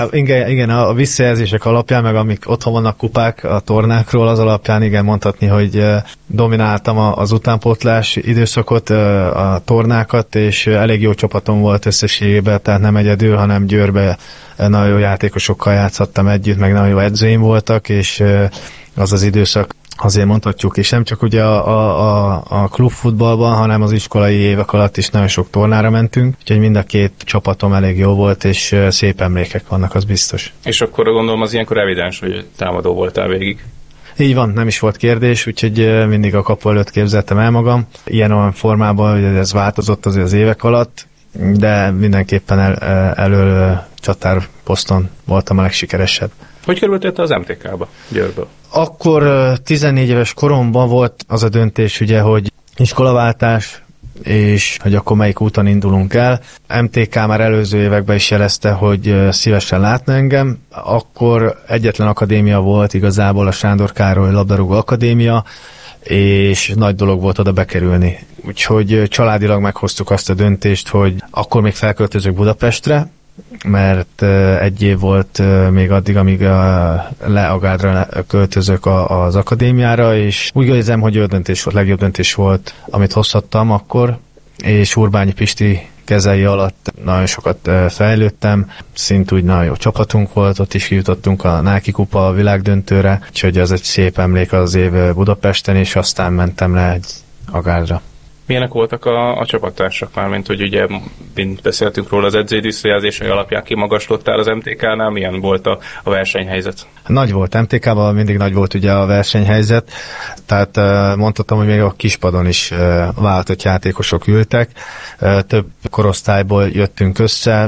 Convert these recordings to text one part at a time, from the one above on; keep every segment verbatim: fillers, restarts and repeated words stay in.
Igen, igen, a visszajelzések alapján, meg amik otthon vannak kupák a tornákról, az alapján igen mondhatni, hogy domináltam az utánpótlás időszakot, a tornákat, és elég jó csapatom volt összességében, tehát nem egyedül, hanem Győrbe nagyon jó játékosokkal játszottam együtt, meg nagyon jó edzőim voltak, és az az időszak azért mondhatjuk, és nem csak ugye a, a, a klubfutballban, hanem az iskolai évek alatt is nagyon sok tornára mentünk, úgyhogy mind a két csapatom elég jó volt, és szép emlékek vannak, az biztos. És akkor gondolom az ilyenkor evidens, hogy támadó voltál végig. Így van, nem is volt kérdés, úgyhogy mindig a kapu előtt képzeltem el magam. Ilyen olyan formában, hogy ez változott azért az évek alatt, de mindenképpen el, elől csatárposzton voltam a legsikeresebb. Hogy kerültél te az em té ká-ba, Győrből? Akkor tizennégy éves koromban volt az a döntés, ugye, hogy iskolaváltás, és hogy akkor melyik úton indulunk el. em té ká már előző években is jelezte, hogy szívesen látna engem. Akkor egyetlen akadémia volt igazából, a Sándor Károly labdarúgó akadémia, és nagy dolog volt oda bekerülni. Úgyhogy családilag meghoztuk azt a döntést, hogy akkor még felköltözök Budapestre, mert egy év volt még addig, amíg le Agádra költözök az akadémiára, és úgy érzem, hogy jó döntés volt, legjobb döntés volt, amit hozhattam akkor, és Urbányi Pisti kezei alatt nagyon sokat fejlődtem, szintúgy nagyon jó csapatunk volt, ott is kijutottunk a Nike kupa a világdöntőre, úgyhogy az egy szép emlék az év Budapesten, és aztán mentem le egy Agádra. Milyenek voltak a, a csapattársak már, mint hogy ugye, mint beszéltünk róla, az edzői visszajelzései alapján kimagaslódtál az em té ká-nál, milyen volt a, a versenyhelyzet? Nagy volt, em té ká-val mindig nagy volt ugye a versenyhelyzet, tehát mondhatom, hogy még a kispadon is váltott játékosok ültek, több korosztályból jöttünk össze,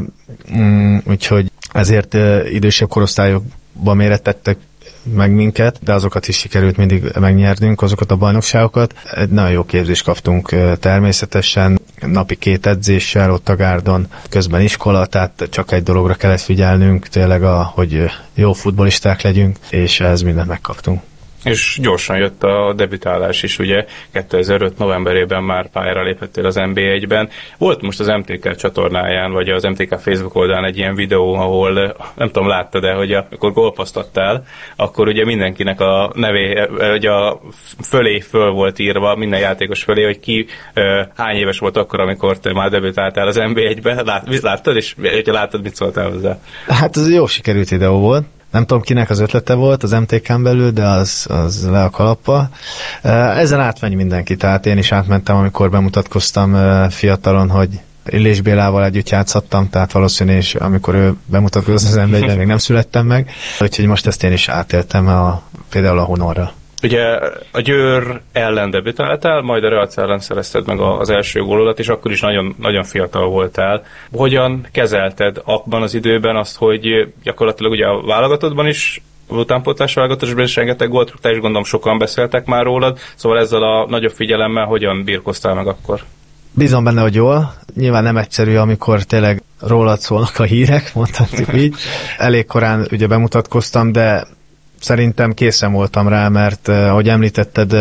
úgyhogy ezért idősebb korosztályokban mérettettek meg minket, de azokat is sikerült mindig megnyernünk, azokat a bajnokságokat. Egy nagyon jó képzést kaptunk természetesen, napi két edzéssel ott a Gárdon, közben iskola, tehát csak egy dologra kellett figyelnünk, tényleg, a, hogy jó futballisták legyünk, és ehhez mindent megkaptunk. És gyorsan jött a debütálás is, ugye kétezer-öt novemberében már pályára léphettél az en bé egyben. Volt most az em té ká csatornáján, vagy az em té ká Facebook oldalán egy ilyen videó, ahol nem tudom, láttad-e, hogy amikor gólpasztattál, akkor ugye mindenkinek a nevé, hogy a fölé föl volt írva, minden játékos fölé, hogy ki hány éves volt akkor, amikor te már debütáltál az en bé egyben. Lát, láttad, és hogyha láttad, mit szóltál hozzá? Hát ez jó sikerült videó volt. Nem tudom, kinek az ötlete volt az em té ká-n belül, de az, az le a kalappal. Ezen átmegy mindenki, tehát én is átmentem, amikor bemutatkoztam fiatalon, hogy Illés Bélával együtt játszhattam, tehát valószínű, és amikor ő bemutatkozott az em bé egyben, még nem születtem meg, úgyhogy most ezt én is átéltem a, például a Hunorra. Ugye a Győr ellen debütáltál, majd a Reac ellen szerezted meg az első gólodat, és akkor is nagyon, nagyon fiatal voltál. Hogyan kezelted abban az időben azt, hogy gyakorlatilag ugye a válogatottban is, utánpótlás válogatottban is rengeteg gólt rúgtál, és gondolom sokan beszéltek már rólad, szóval ezzel a nagyobb figyelemmel hogyan birkoztál meg akkor? Bízom benne, hogy jól. Nyilván nem egyszerű, amikor tényleg rólad szólnak a hírek, mondhatjuk így. Elég korán ugye bemutatkoztam, de szerintem készen voltam rá, mert ahogy említetted,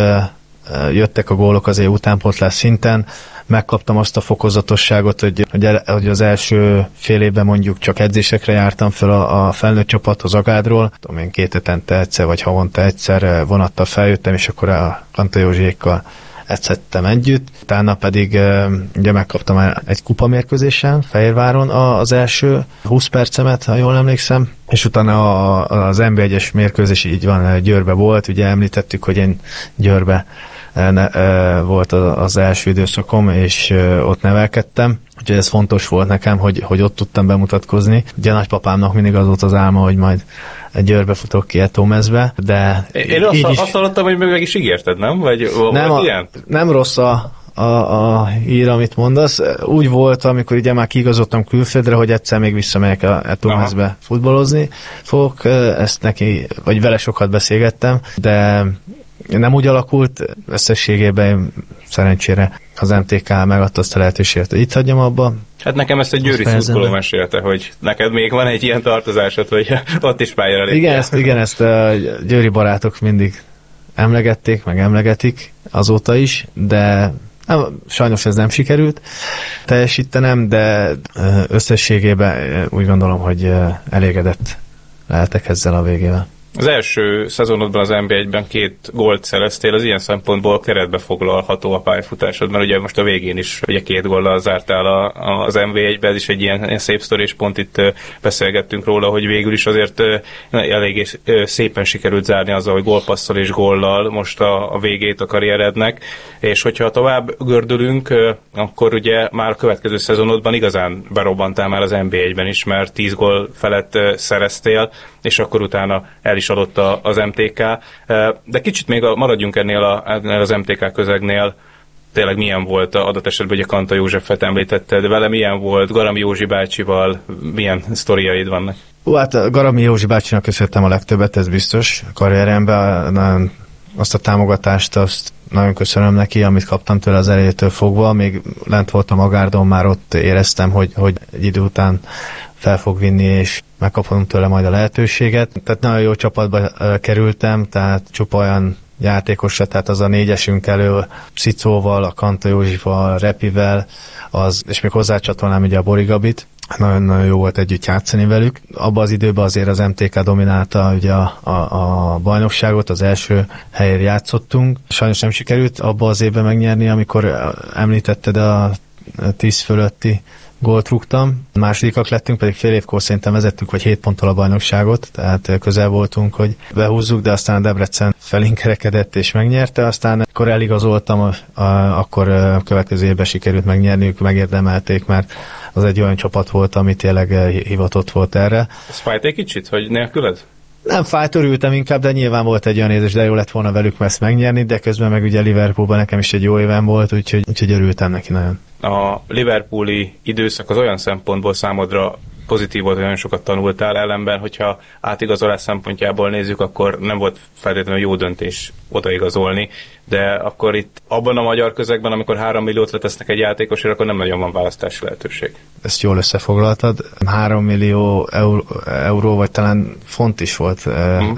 jöttek a gólok azért utánpótlás szinten, megkaptam azt a fokozatosságot, hogy, hogy az első fél évben mondjuk csak edzésekre jártam fel a, a felnőtt csapathoz Agádról. Tudom én, két hetente egyszer, vagy havonta egyszer vonattal feljöttem, és akkor a Kanta Józsiékkal edzhettem együtt. Utána pedig ugye megkaptam egy kupamérkőzésen Fehérváron az első húsz percemet, ha jól emlékszem, és utána az en bé egyes mérkőzés így van, Győrbe volt, ugye említettük, hogy én Győrbe volt az első időszakom, és ott nevelkedtem. Úgyhogy ez fontos volt nekem, hogy, hogy ott tudtam bemutatkozni. Ugye a nagypapámnak mindig az volt az álma, hogy majd egy Győrbe futok ki Etomezbe, de én azt, is... azt hallottam, hogy meg is ígérted, nem? Vagy nem, volt a, ilyen? Nem rossz a, a, a hír, amit mondasz. Úgy volt, amikor ugye már kiigazoltam külföldre, hogy egyszer még visszamegyek a Etomezbe futballozni fogok. Ezt neki, vagy vele sokat beszélgettem, de nem úgy alakult, összességében szerencsére az em té ká megadta azt a lehetőséget, hogy itt hagyjam abba. Hát nekem ezt egy győri szurkoló mesélte, hogy neked még van egy ilyen tartozásod, hogy ott is pályára léptél. Igen, ezt, igen, ezt a győri barátok mindig emlegették, meg emlegetik azóta is, de Nem, sajnos ez nem sikerült teljesítenem, de összességében úgy gondolom, hogy elégedett lehetek ezzel a végével. Az első szezonodban az en bé egyben két gólt szereztél, az ilyen szempontból keretbe foglalható a pályafutásod, mert ugye most a végén is ugye két góllal zártál a, az en bé egyben, ez is egy ilyen, ilyen szép sztori, és pont itt beszélgettünk róla, hogy végül is azért eléggé szépen sikerült zárni azzal, hogy gólpasszal és góllal most a, a végét a karrierednek, és hogyha tovább gördülünk, akkor ugye már a következő szezonodban igazán berobbantál már az en bé egyben is, mert tíz gól felett szereztél, és akkor utána el is adott az em té ká. De kicsit még maradjunk ennél, a, ennél az em té ká közegnél. Tényleg milyen volt adott esetben, hogy a Kanta Józsefet említetted, vele milyen volt, Garami Józsi bácsival, milyen sztoriaid vannak? Ó, hát Garami Józsi bácsinak köszöntem a legtöbbet, ez biztos. A karrieremben nagyon azt a támogatást, azt nagyon köszönöm neki, amit kaptam tőle az elejétől fogva. Még lent voltam a gárdon, már ott éreztem, hogy, hogy egy idő után fel fog vinni, és megkapom tőle majd a lehetőséget. Tehát nagyon jó csapatba kerültem, tehát csupa olyan játékosra, tehát az a négyesünk elő, Szicóval, a Kanta Józsival, Repivel, az, és még hozzácsatolnám ugye a Borigabit. Nagyon-nagyon jó volt együtt játszani velük. Abban az időben azért az em té ká dominálta ugye a, a, a bajnokságot, az első helyén játszottunk. Sajnos nem sikerült abban az évben megnyerni, amikor említetted a tíz fölötti gólt rúgtam. Másodikak lettünk, pedig fél évkor szerintem vezettünk, vagy hét ponttal a bajnokságot, tehát közel voltunk, hogy behúzzuk, de aztán a Debrecen felinkerekedett és megnyerte, aztán akkor eligazoltam, a, a, akkor a következő évben sikerült megnyerniük, megérdemelték, mert az egy olyan csapat volt, ami tényleg hivatott volt erre. Ez fájt egy kicsit, hogy nélküled? Nem fájt, örültem inkább, de nyilván volt egy olyan érzés, de jó lett volna velük ezt megnyerni, de közben meg ugye Liverpoolban nekem is egy jó évem volt, úgyhogy, úgyhogy örültem neki nagyon. A liverpooli időszak az olyan szempontból számodra pozitív volt, hogy nagyon sokat tanultál, ellenben, hogyha átigazolás szempontjából nézzük, akkor nem volt feltétlenül jó döntés odaigazolni, de akkor itt abban a magyar közegben, amikor három milliót letesznek egy játékosért, akkor nem nagyon van választási lehetőség. Ezt jól összefoglaltad. három millió euró, euró, vagy talán font is volt, mm.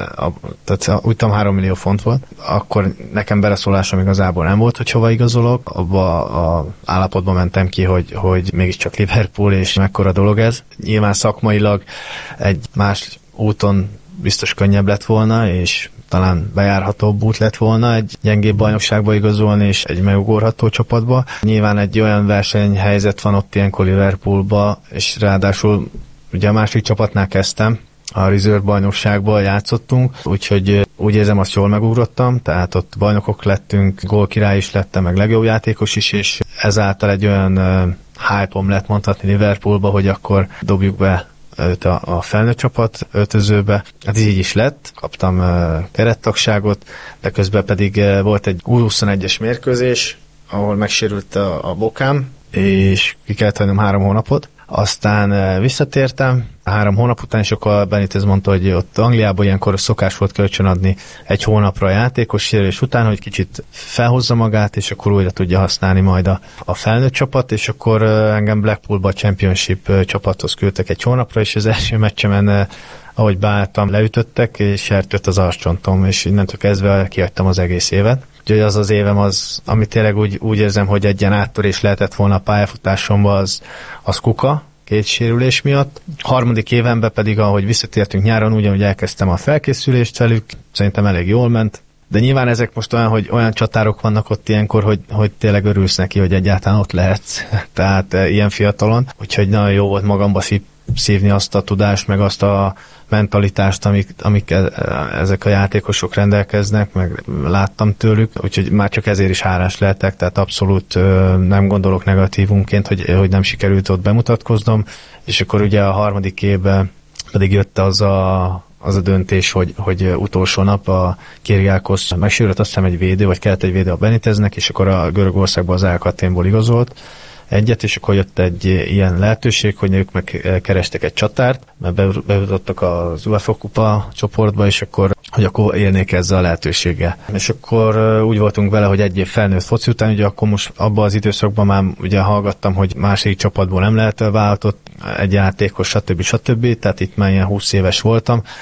tehát úgy tudom három millió font volt. Akkor nekem beleszólásom igazából nem volt, hogy hova igazolok. Abba a állapotban mentem ki, hogy, hogy mégiscsak Liverpool, és mekkora dolog ez. Nyilván szakmailag egy más úton biztos könnyebb lett volna, és talán bejárhatóbb út lett volna egy gyengébb bajnokságba igazolni, és egy megugorható csapatba. Nyilván egy olyan versenyhelyzet van ott ilyenkor Liverpoolba, és ráadásul ugye a másik csapatnál kezdtem, a Reserve bajnokságban játszottunk, úgyhogy úgy érzem, azt jól megugrottam, tehát ott bajnokok lettünk, gólkirály is lettem, meg legjobb játékos is, és ezáltal egy olyan uh, hype-om lett mondhatni Liverpoolba, hogy akkor dobjuk be őt a, a felnőtt csapat öltözőbe. Hát így is lett, kaptam uh, kerettagságot, de közben pedig uh, volt egy U huszonegyes mérkőzés, ahol megsérült a, a bokám, és ki kellett hagynom három hónapot. Aztán uh, visszatértem, három hónap után, és akkor Benitez mondta, hogy ott Angliában ilyenkor szokás volt kölcsönadni egy hónapra a játékos sérülés után, hogy kicsit felhozza magát, és akkor újra tudja használni majd a, a felnőtt csapat, és akkor uh, engem Blackpoolba a Championship uh, csapathoz küldtek egy hónapra, és az első meccsemen, uh, ahogy beálltam, leütöttek, és sértött az arccsontom, és innentől kezdve kihagytam az egész évet. Úgyhogy az az évem az, ami tényleg úgy, úgy érzem, hogy egy ilyen áttörés lehetett volna a pályafutásomban, az, az kuka, két sérülés miatt. Harmadik évemben pedig, ahogy visszatértünk nyáron, ugyanúgy elkezdtem a felkészülést velük, szerintem elég jól ment, de nyilván ezek most olyan, hogy olyan csatárok vannak ott ilyenkor, hogy, hogy tényleg örülsz neki, hogy egyáltalán ott lehetsz, tehát e, ilyen fiatalon, úgyhogy nagyon jó volt magamba szív, szívni azt a tudást, meg azt a mentalitást, amik, amik ezek a játékosok rendelkeznek, meg láttam tőlük, úgyhogy már csak ezért is hálás lehetek, tehát abszolút nem gondolok negatívunként, hogy, hogy nem sikerült ott bemutatkoznom, és akkor ugye a harmadik évben pedig jött az a az a döntés, hogy, hogy utolsó nap a Kiriakos megsérült, azt hiszem egy védő, vagy kellett egy védő a Beniteznek, és akkor a Görögországban az Alcaténból igazolt egyet, és akkor jött egy ilyen lehetőség, hogy ők megkerestek egy csatárt, mert bejutottak az UEFA kupa csoportba, és akkor, hogy akkor élnék ezzel a lehetőséggel. És akkor úgy voltunk vele, hogy egy év felnőtt foci után, ugye akkor most abban az időszakban már ugye hallgattam, hogy másik csapatból nem lehet váltott egy játékos, stb. stb. Tehát itt már ilyen húsz éves voltam,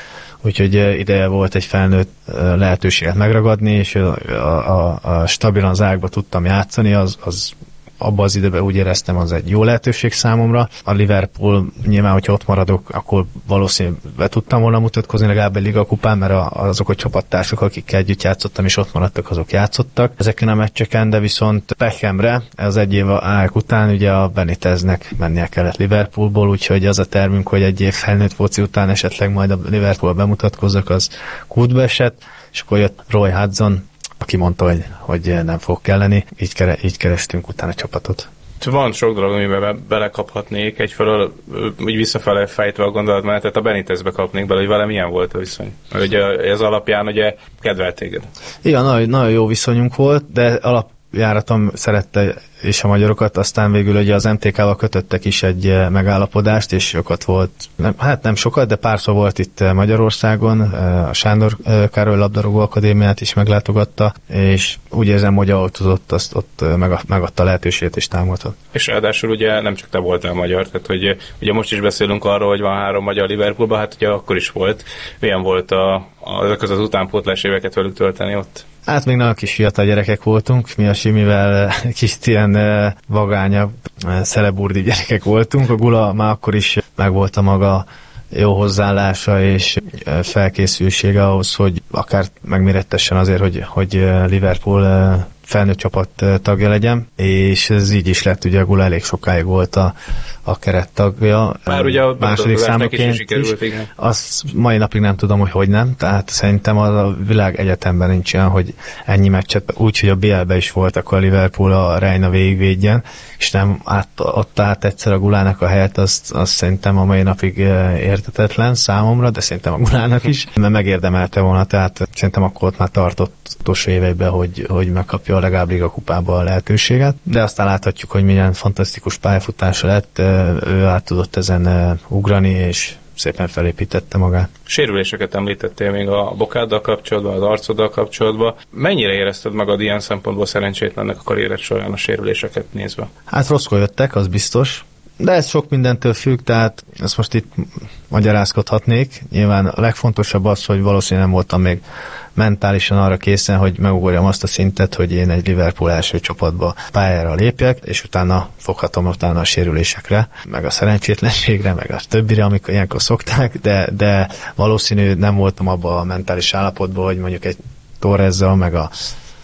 úgyhogy ideje volt egy felnőtt lehetőséget megragadni, és a, a, a stabilan az ágba tudtam játszani, az, az abban az időben úgy éreztem, az egy jó lehetőség számomra. A Liverpool nyilván, hogyha ott maradok, akkor valószínűleg be tudtam volna mutatkozni legalább egy ligakupán, mert azok a csapattársak, akikkel együtt játszottam, és ott maradtak, azok játszottak ezeken a meccseken, de viszont Beckhamre az egy év ág után ugye a Beniteznek mennie kellett Liverpoolból, úgyhogy az a tervünk, hogy egy év felnőtt foci után esetleg majd a Liverpool bemutatkozzak, az kútba esett, és akkor jött Roy Hudson, aki mondta, hogy, hogy nem fog kelleni, így, kere, így kerestünk utána a csapatot. Van sok dolog, amiben belekaphatnék, egyfelől úgy visszafele fejtve a gondolatmenetet, a Benitezbe kapnék bele, hogy vele milyen volt a viszony. Ugye ez alapján ugye kedvelt téged. Igen, nagyon, nagyon jó viszonyunk volt, de alapjáratom szerette és a magyarokat, aztán végül ugye az em té ká-val kötöttek is egy megállapodást, és sokat volt, nem, hát nem sokat, de párszor volt itt Magyarországon, a Sándor Károly Labdarúgó Akadémiát is meglátogatta, és úgy érzem, hogy ahol tudott, azt ott megadta lehetőséget és támogatott. És ráadásul ugye nem csak te voltál magyar, tehát hogy ugye most is beszélünk arról, hogy van három magyar Liverpoolban, hát ugye akkor is volt. Milyen volt a, a, ezek az, az utánpótlás éveket velük tölteni ott? Hát még nagyon kis fiatal gyerekek voltunk, mi a Simivel kis ilyen vagányabb, szeleburdi gyerekek voltunk. A Gula már akkor is megvolt a maga jó hozzáállása és felkészültsége ahhoz, hogy akár megmérettessen azért, hogy, hogy Liverpool felnőtt csapat tagja legyen, és ez így is lett, ugye a Gula elég sokáig volt a, a kerettagja. Már ugye a második számoként is, is igen. Azt mai napig nem tudom, hogy hogy nem, tehát szerintem az a világ egyetemben nincs olyan, hogy ennyi meccset, úgyhogy a bé el-ben is voltak a Liverpool a Reina végigvédjen, és nem át, ott át egyszer a Gulának a helyet, azt, azt szerintem a mai napig értetetlen számomra, de szerintem a Gulának is, mert megérdemelte volna, tehát szerintem akkor ott már tartott utolsó éveiben, hogy, hogy megkapja a legalább ligakupába a lehetőséget, de aztán láthatjuk, hogy milyen fantasztikus pályafutása lett, ő át tudott ezen ugrani, és szépen felépítette magát. Sérüléseket említettél még a bokáddal kapcsolatban, az arcoddal kapcsolatban. Mennyire érezted magad ilyen szempontból szerencsétlennek a karriered során a sérüléseket nézve? Hát rosszkor jöttek, az biztos. De ez sok mindentől függ, tehát ezt most itt magyarázkodhatnék. Nyilván a legfontosabb az, hogy valószínűleg nem voltam még mentálisan arra készen, hogy megugorjam azt a szintet, hogy én egy Liverpool első csapatba pályára lépjek, és utána foghatom utána a sérülésekre, meg a szerencsétlenségre, meg a többire, amikor ilyenkor szokták, de, de valószínű nem voltam abban a mentális állapotban, hogy mondjuk egy Torrezzal, meg a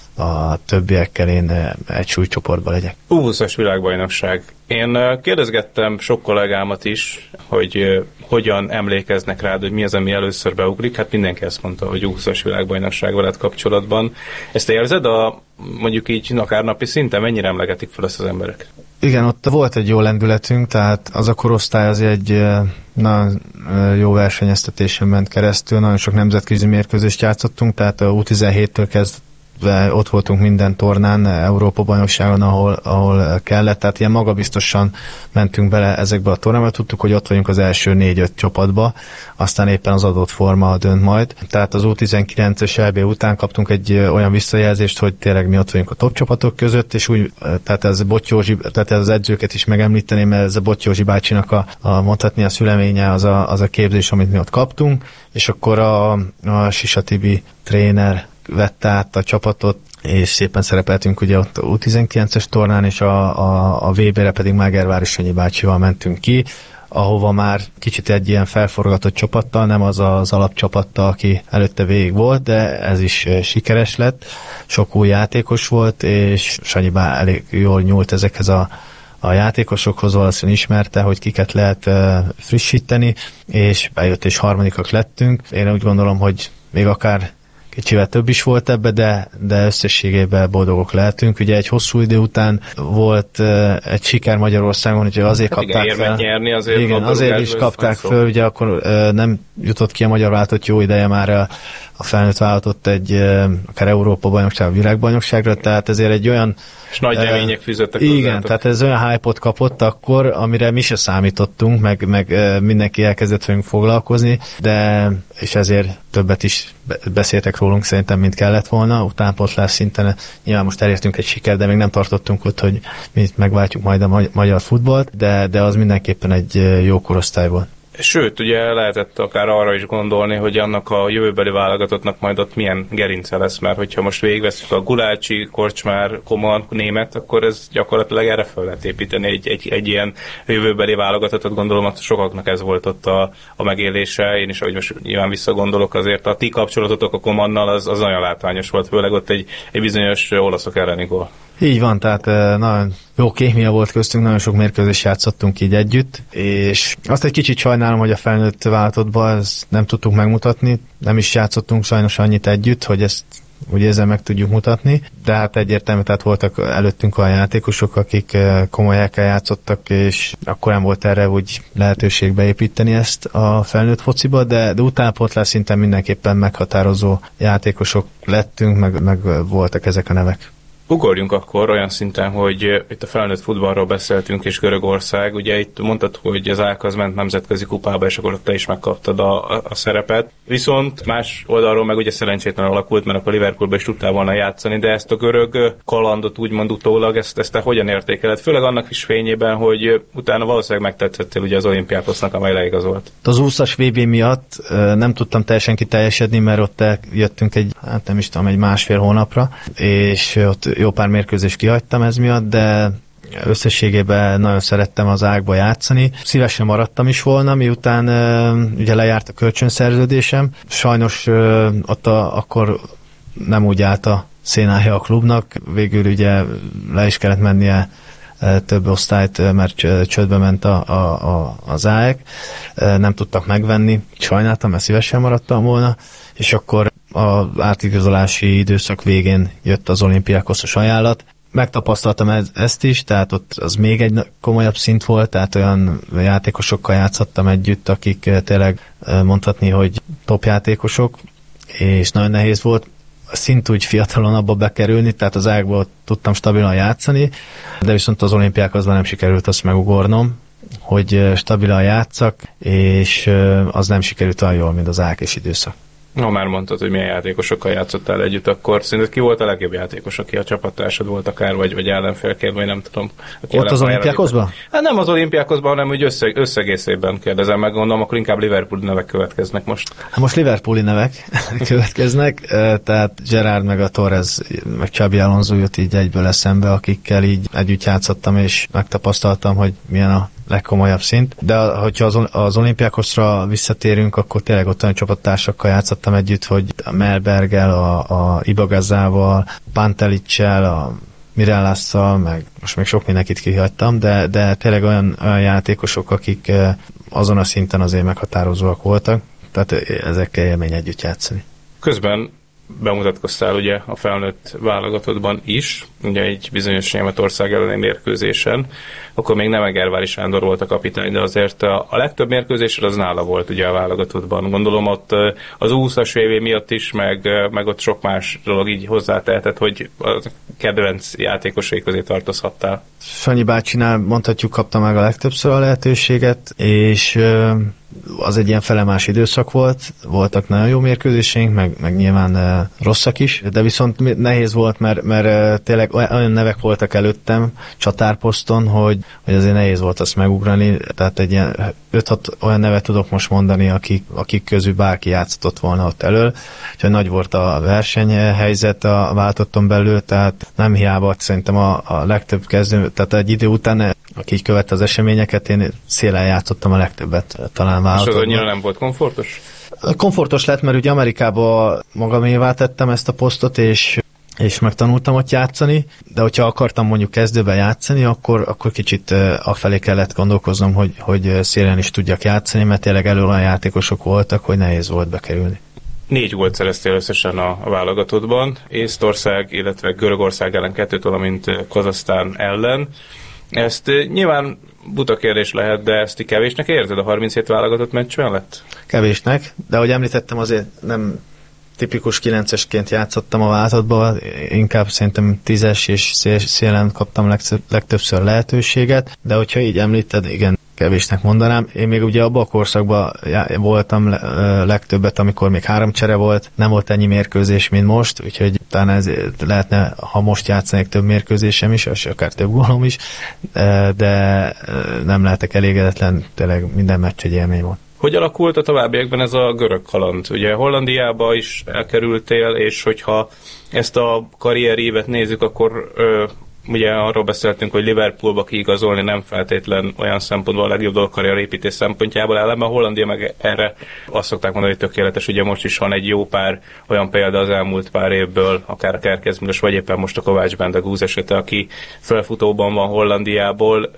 a többiekkel én egy súlycsoportban legyek. U húszas világbajnokság. Én kérdezgettem sok kollégámat is, hogy hogyan emlékeznek rád, hogy mi az, ami először beugrik. Hát mindenki ezt mondta, hogy U húszas világbajnokság veled kapcsolatban. Ezt érzed a mondjuk így akár napi szinten? Mennyire emlegetik fel ezt az emberek? Igen, ott volt egy jó lendületünk, tehát az a korosztály az egy nagyon jó versenyeztetésen ment keresztül, nagyon sok nemzetközi mérkőzést játszottunk, tehát a U tizenhéttől kezdve ott voltunk minden tornán, Európa-bajnokságon, ahol, ahol kellett, tehát ilyen magabiztosan mentünk bele ezekbe a tornába, tudtuk, hogy ott vagyunk az első négy-öt csapatba, aztán éppen az adott forma dönt majd. Tehát az U tizenkilences é bé után kaptunk egy olyan visszajelzést, hogy tényleg mi ott vagyunk a top csapatok között, és úgy, tehát ez Bottyózsi, tehát ez az edzőket is megemlíteném, mert ez a Bottyózsi bácsinak a, a mondhatni a szüleménye, az a, az a képzés, amit mi ott kaptunk, és akkor a, a Sisa Tibi tréner vette át a csapatot, és szépen szerepeltünk ugye ott a U tizenkilences tornán, és a, a, a vé bé-re pedig Mágervárosonyi bácsival mentünk ki, ahova már kicsit egy ilyen felforgatott csapattal, nem az az alapcsapattal, aki előtte végig volt, de ez is sikeres lett, sok új játékos volt, és Sanyi bá elég jól nyúlt ezekhez a a játékosokhoz, valószínűleg ismerte, hogy kiket lehet uh, frissíteni, és bejött és harmadikak lettünk. Én úgy gondolom, hogy még akár kicsivel több is volt ebbe, de, de összességében boldogok lehetünk. Ugye egy hosszú idő után volt uh, egy siker Magyarországon, úgyhogy azért hát kapták igen, fel. Nyerni, azért igen, azért is kapták föl, ugye akkor uh, nem jutott ki a magyar vállalatot jó ideje már a, a felnőtt vállalatot egy uh, akár Európa-bajnokság, világbajnokságra, tehát ezért egy olyan és nagy remények fűzöttek hozzá. Igen, tehát ez olyan hype-ot kapott akkor, amire mi se számítottunk, meg, meg mindenki elkezdett velünk foglalkozni, de és ezért többet is beszéltek rólunk szerintem, mint kellett volna. Utánpótlás szinten nyilván most elértünk egy sikert, de még nem tartottunk ott, hogy mi megváltjuk majd a magyar futballt, de, de az mindenképpen egy jó korosztály volt. Sőt, ugye lehetett akár arra is gondolni, hogy annak a jövőbeli válogatottnak majd ott milyen gerince lesz, mert hogyha most végigveszünk a Gulácsi, Korcsmár, Koman, Német, akkor ez gyakorlatilag erre fel lehet építeni egy, egy, egy ilyen jövőbeli válogatottat, gondolom, hogy sokaknak ez volt ott a, a megélése. Én is, ahogy most nyilván visszagondolok, azért a ti kapcsolatotok a Komannal az, az nagyon látványos volt, főleg ott egy, egy bizonyos olaszok elleni gól. Így van, tehát nagyon jó kémia volt köztünk, nagyon sok mérkőzést játszottunk így együtt, és azt egy kicsit sajnálom, hogy a felnőtt válogatottban ezt nem tudtuk megmutatni, nem is játszottunk sajnos annyit együtt, hogy ezt úgy ezzel meg tudjuk mutatni, de hát egyértelmű, tehát voltak előttünk olyan játékosok, akik komoly helyekkel játszottak, és akkor nem volt erre úgy lehetőség beépíteni ezt a felnőtt fociba, de, de utánpótlás szinten mindenképpen meghatározó játékosok lettünk, meg, meg voltak ezek a nevek. Ugorjunk akkor olyan szinten, hogy itt a felnőtt futballról beszéltünk, és Görögország, ugye itt mondtad, hogy az Áka az ment nemzetközi kupába, és akkor ott te is megkaptad a, a, a szerepet. Viszont más oldalról meg ugye szerencsétlen alakult, mert akkor Liverpoolba is tudtál volna játszani, de ezt a görög kalandot úgymond utólag, ezt, ezt te hogyan értékeled? Főleg annak is fényében, hogy utána valószínűleg megtetszettél ugye az Olimpiákosznak, amely leigazolt. Az húszas vé bé miatt nem tudtam teljesen kiteljesedni, mert ott jöttünk egy, hát nem is tudom, egy másfél hónapra, és ott jó pár mérkőzést kihagytam ez miatt, de összességében nagyon szerettem az Ákba játszani. Szívesen maradtam is volna, miután uh, ugye lejárt a kölcsönszerződésem. Sajnos uh, ott a, akkor nem úgy állt a szénája a klubnak. Végül ugye le is kellett mennie uh, több osztályt, mert csődbe ment a, a, a, az á é ká. Uh, nem tudtak megvenni. Sajnáltam, mert szívesen maradtam volna, és akkor az átigazolási időszak végén jött az Olimpiákoszos ajánlat. Megtapasztaltam ez, ezt is, tehát ott az még egy komolyabb szint volt, tehát olyan játékosokkal játszottam együtt, akik tényleg mondhatni, hogy top játékosok, és nagyon nehéz volt szint úgy fiatalon abba bekerülni, tehát az ágból tudtam stabilan játszani, de viszont az Olimpiákozban nem sikerült azt megugornom, hogy stabilan játszak, és az nem sikerült olyan jól, mint az ákés időszak. Ha már mondtad, hogy milyen játékosokkal játszottál együtt, akkor szerinted ki volt a legjobb játékos, aki a csapattársad volt akár, vagy, vagy ellenfélként, vagy nem tudom. Ott az Olimpiákozban? Hát nem az Olimpiákozban, hanem úgy összeg, összegészében kérdezem meg, gondolom, akkor inkább Liverpooli nevek következnek most. Hát most Liverpooli nevek következnek, tehát Gerrard meg a Torres, meg Xabi Alonso jött így egyből eszembe, akikkel így együtt játszottam, és megtapasztaltam, hogy milyen a legkomolyabb szint, de hogyha az, az Olimpiákoszra visszatérünk, akkor tényleg ott olyan csapattársakkal játszottam együtt, hogy a Melberggel, a, a Ibagazzával, Panteliccel, a Mirellásszal, meg most még sok mindenkit kihagytam, de, de tényleg olyan, olyan játékosok, akik azon a szinten azért meghatározóak voltak, tehát ezekkel élmény együtt játszani. Közben bemutatkoztál ugye a felnőtt válogatottban is, ugye egy bizonyos Németország elleni mérkőzésen, akkor még nem Egervári Sándor volt a kapitány, de azért a, a legtöbb mérkőzésre az nála volt ugye a válogatottban. Gondolom ott az húszas vé bé miatt is, meg, meg ott sok más dolog így hozzátehetett, hogy a kedvenc játékosai közé tartozhattál. Sanyi bácsinál mondhatjuk, kapta meg a legtöbbször a lehetőséget, és az egy ilyen felemás időszak volt, voltak nagyon jó mérkőzéseink, meg, meg nyilván e, rosszak is, de viszont nehéz volt, mert, mert e, tényleg olyan nevek voltak előttem csatárposzton, hogy, hogy azért nehéz volt azt megugrani, tehát egy ilyen öt-hat olyan nevet tudok most mondani, akik, akik közül bárki játszott volna ott elől, úgyhogy nagy volt a versenyhelyzet a váltotton belül, tehát nem hiába szerintem a, a legtöbb kezdő, tehát egy idő után aki így követte az eseményeket, én szélen játszottam a legtöbbet talán váltottam. És az annyira nem volt komfortos? Komfortos lett, mert ugye Amerikában magamévá tettem ezt a posztot, és, és megtanultam ott játszani, de hogyha akartam mondjuk kezdőben játszani, akkor, akkor kicsit afelé kellett gondolkoznom, hogy, hogy szélen is tudjak játszani, mert tényleg elő olyan játékosok voltak, hogy nehéz volt bekerülni. Négy gólt szereztél összesen a válogatottban, Észtország, illetve Görögország ellen kettőt, valamint Kazahsztán ellen. Ezt nyilván buta kérdés lehet, de ezt kevésnek érzed a harminchét válogatott meccs mellett? Kevésnek, de ahogy említettem, azért nem tipikus kilencesként játszottam a válogatottban, inkább szerintem tízes és szélen kaptam legtöbbször lehetőséget, de hogyha így említed, igen, kevésnek mondanám. Én még ugye abban a korszakban voltam legtöbbet, amikor még három csere volt, nem volt ennyi mérkőzés, mint most, úgyhogy talán ez lehetne, ha most játszanék több mérkőzésem is, és akár több gólom is, de nem lehetek elégedetlen, tényleg minden meccs egy élmény volt. Hogy alakult a továbbiakban ez a görög kaland? Ugye Hollandiába is elkerültél, és hogyha ezt a karrierévet nézzük, akkor ö, ugye arról beszéltünk, hogy Liverpoolba kiigazolni nem feltétlen olyan szempontból a legjobb dolog karrierépítés szempontjából, ellenben a Hollandia meg erre azt szokták mondani, hogy tökéletes. Ugye most is van egy jó pár olyan példa az elmúlt pár évből, akár a Kerkez Milos, vagy éppen most a Kovács Bendegúz esete, aki felfutóban van Hollandiából.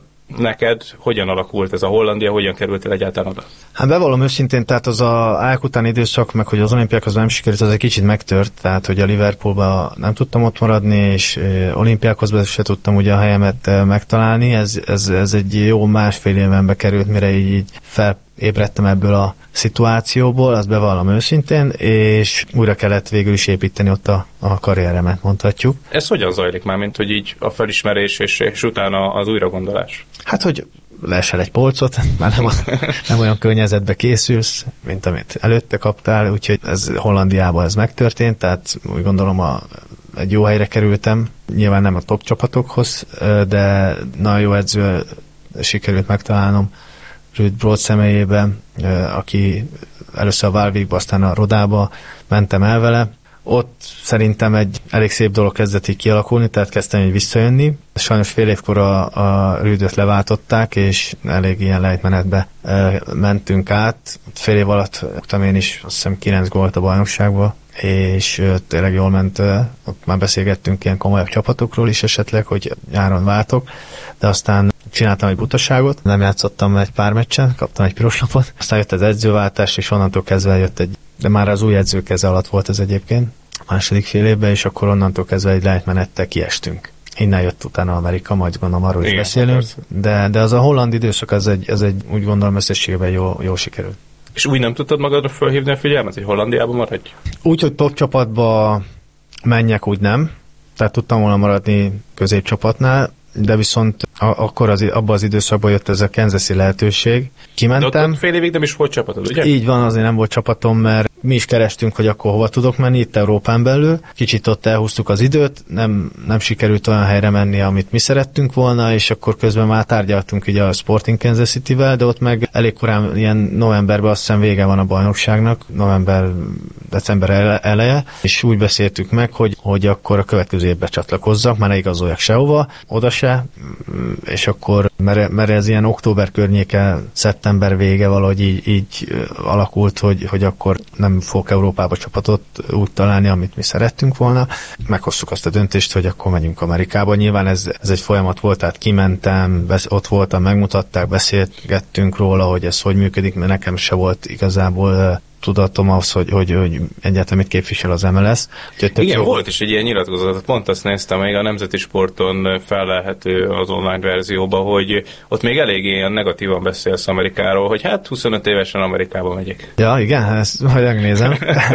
Neked hogyan alakult ez a Hollandia, hogyan kerültél egyáltalán oda? Hát bevallom őszintén, tehát az a álk utáni időszak, meg hogy az olimpiákhoz nem sikerült, az egy kicsit megtört, tehát hogy a Liverpoolba nem tudtam ott maradni, és olimpiákhoz se tudtam ugye a helyemet megtalálni, ez, ez, ez egy jó másfél évenbe került, mire így, így felébredtem ebből a szituációból, azt bevallom őszintén, és újra kellett végül is építeni ott a, a karrieremet, mondhatjuk. Ez hogyan zajlik már, mint hogy így a felismerés és, és utána az újragondolás? Hát, hogy leesel egy polcot, már nem, a, nem olyan környezetbe készülsz, mint amit előtte kaptál, úgyhogy ez Hollandiában ez megtörtént, tehát úgy gondolom a, egy jó helyre kerültem, nyilván nem a top csapatokhoz, de nagyon jó edző sikerült megtalálnom Ruud Brood személyében, aki először a Waalwijkba, aztán a Rodába mentem el vele. Ott szerintem egy elég szép dolog kezdett így kialakulni, tehát kezdtem így visszajönni. Sajnos fél évkor a, a Ruudot leváltották, és elég ilyen lejtmenetbe e, mentünk át. Fél év alatt tudtam én is, azt hiszem kilenc gólt a bajnokságban, és e, tényleg jól ment. E, ott már beszélgettünk ilyen komolyabb csapatokról is esetleg, hogy nyáron váltok, de aztán csináltam egy butaságot, nem játszottam egy pár meccsen, kaptam egy piros lapot, aztán jött az edzőváltás, és onnantól kezdve jött egy, de már az új edző keze alatt volt ez egyébként, a második fél évben, és akkor onnantól kezdve egy lejtmenettel kiestünk. Innen jött utána Amerika, majd gondolom arról is beszélünk, de, de az a holland időszak, az egy, az egy úgy gondolom összességében jó, jó sikerült. És úgy nem tudtad magadra felhívni a figyelmet, hogy Hollandiában maradj? Úgy, hogy top csapatba menjek, úgy nem. Tehát tudtam volna maradni középcsapatnál, de viszont akkor az, abban az időszakban jött ez a Kansas-i lehetőség. Kimentem. De ott fél évig nem is volt csapatod, ugye? Így van, azért nem volt csapatom, mert mi is kerestünk, hogy akkor hova tudok menni, itt Európán belül. Kicsit ott elhúztuk az időt, nem, nem sikerült olyan helyre menni, amit mi szerettünk volna, és akkor közben már tárgyaltunk ugye a Sporting Kansas City-vel, de ott meg elég korán, ilyen novemberben azt hiszem vége van a bajnokságnak, november, december eleje, és úgy beszéltük meg, hogy, hogy akkor a következő évben csatlakozzak, már ne igazoljak sehova, oda se, és akkor, mert, mert ez ilyen október környéke, szeptember vége valahogy így, így alakult, hogy, hogy akkor nem fogok Európába csapatot úgy találni, amit mi szerettünk volna. Meghoztuk azt a döntést, hogy akkor megyünk Amerikába. Nyilván ez, ez egy folyamat volt, tehát kimentem, besz, ott voltam, megmutatták, beszélgettünk róla, hogy ez hogy működik, mert nekem se volt igazából tudatom az, hogy, hogy, hogy egyáltalán mit képvisel az em el es. Igen, jó. Volt is egy ilyen nyilatkozatot, pont azt néztem, még a Nemzeti Sporton felelhető az online verzióba, hogy ott még elég ilyen negatívan beszélsz Amerikáról, hogy hát huszonöt évesen Amerikába megyek. Ja, igen, ezt majd megnézem.